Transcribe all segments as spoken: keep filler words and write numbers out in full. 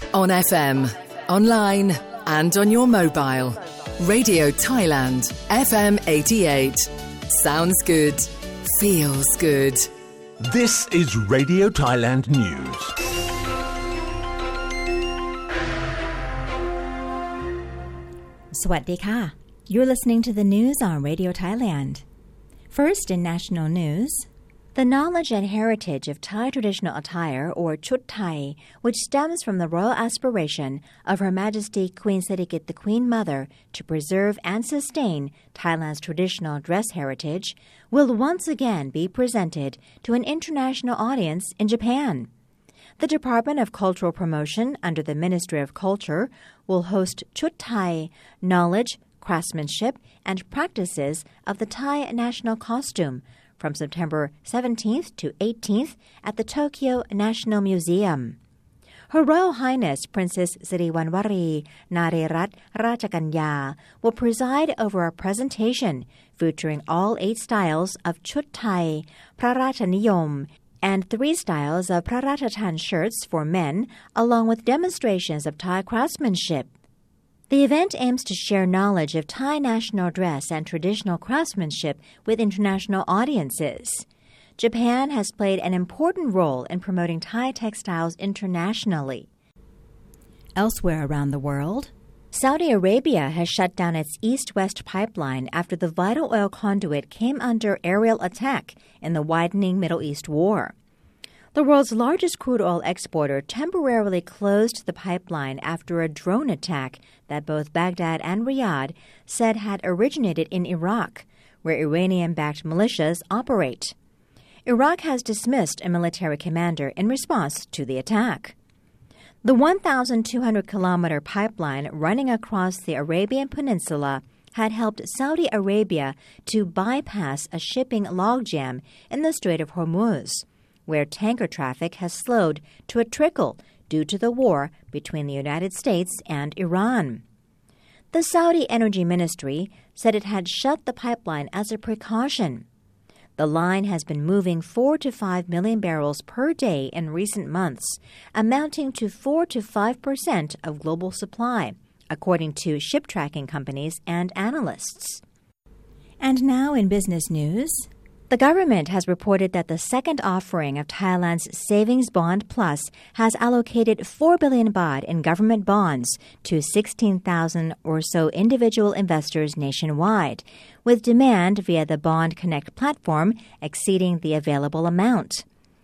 On F M, online and on your mobile. Radio Thailand, F M eighty-eight. Sounds good. Feels good. This is Radio Thailand News. Swassdi ka. You're listening to the news on Radio Thailand. First in national news, the knowledge and heritage of Thai traditional attire, or Chut Thai, which stems from the royal aspiration of Her Majesty Queen Sirikit the Queen Mother to preserve and sustain Thailand's traditional dress heritage, will once again be presented to an international audience in Japan. The Department of Cultural Promotion under the Ministry of Culture will host Chut Thai, knowledge, craftsmanship, and practices of the Thai national costume from September seventeenth to eighteenth at the Tokyo National Museum. Her Royal Highness Princess Siriwanwari Narerat Rajaganya will preside over a presentation featuring all eight styles of Chut Thai, Prarajaniyom, and three styles of Prarajatan shirts for men, along with demonstrations of Thai craftsmanship. The event aims to share knowledge of Thai national dress and traditional craftsmanship with international audiences. Japan has played an important role in promoting Thai textiles internationally. Elsewhere around the world, Saudi Arabia has shut down its east-west pipeline after the vital oil conduit came under aerial attack in the widening Middle East war. The world's largest crude oil exporter temporarily closed the pipeline after a drone attack that both Baghdad and Riyadh said had originated in Iraq, where Iranian-backed militias operate. Iraq has dismissed a military commander in response to the attack. The one thousand two hundred kilometer pipeline running across the Arabian Peninsula had helped Saudi Arabia to bypass a shipping logjam in the Strait of Hormuz, where tanker traffic has slowed to a trickle due to the war between the United States and Iran. The Saudi Energy Ministry said it had shut the pipeline as a precaution. The line has been moving four to five million barrels per day in recent months, amounting to four to five percent of global supply, according to ship tracking companies and analysts. And now in business news, the government has reported that the second offering of Thailand's Savings Bond Plus has allocated four billion baht in government bonds to sixteen thousand or so individual investors nationwide, with demand via the Bond Connect platform exceeding the available amount.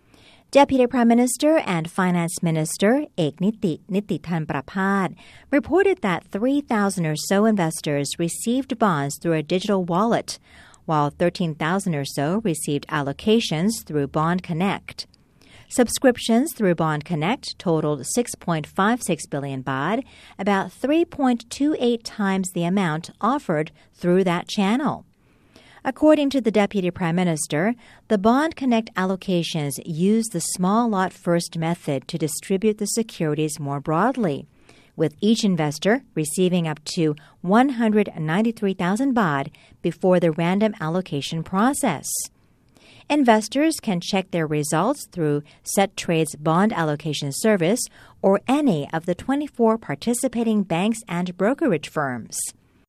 Deputy Prime Minister and Finance Minister Ek Niti Nitithan Prapad reported that three thousand or so investors received bonds through a digital wallet, while thirteen thousand or so received allocations through Bond Connect. Subscriptions through Bond Connect totaled six point five six billion baht, about three point two eight times the amount offered through that channel. According to the Deputy Prime Minister, the Bond Connect allocations use the small lot first method to distribute the securities more broadly, with each investor receiving up to one hundred ninety-three thousand baht before the random allocation process. Investors can check their results through SetTrade's bond allocation service or any of the twenty-four participating banks and brokerage firms.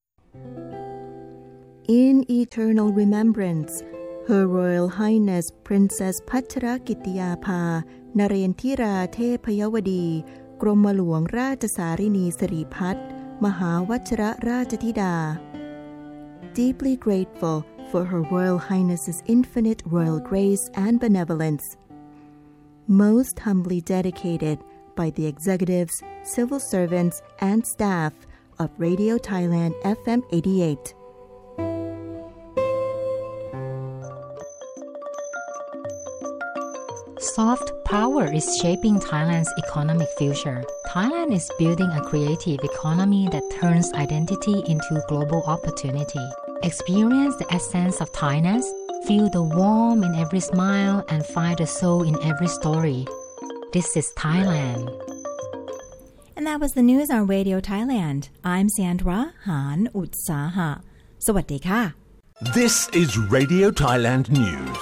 In eternal remembrance, Her Royal Highness Princess Pacharakitiyapha Narendra Thepayawadi กรมหลวงราชสารินีสิริพัฒน์มหาวชรราชธิดา Deeply grateful for Her Royal Highness's infinite royal grace and benevolence. Most humbly dedicated by the executives, civil servants, and staff of Radio Thailand F M eighty-eight. Soft power is shaping Thailand's economic future. Thailand is building a creative economy that turns identity into global opportunity. Experience the essence of Thainess, feel the warmth in every smile, and find the soul in every story. This is Thailand. And that was the news on Radio Thailand. I'm Sandra Han Utsaha. Swassdi ka. This is Radio Thailand News.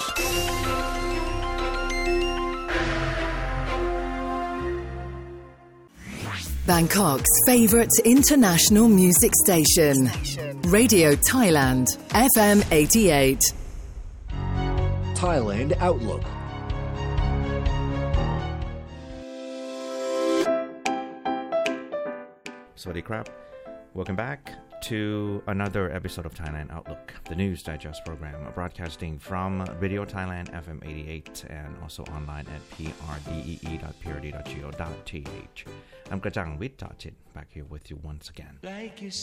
Bangkok's favourite international music station. Radio Thailand, F M eighty-eight. Thailand Outlook. Sawadee krap. Welcome back to another episode of Thailand Outlook, the news digest program, broadcasting from Radio Thailand F M eighty-eight and also online at p r d e e dot p r d dot go dot t h. I'm Kajang Vittachin, back here with you once again. Like